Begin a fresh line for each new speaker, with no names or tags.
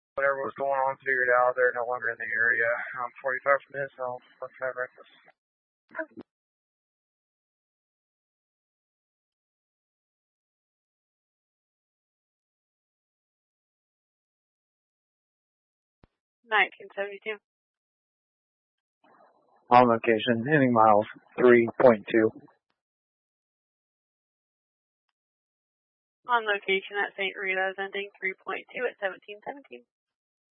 Whatever was going on, figured out they're no longer in the area. 45 minutes, I'll have breakfast.
On location, hitting miles 3.2.
On location at St. Rita's, ending 3.2 at 1717.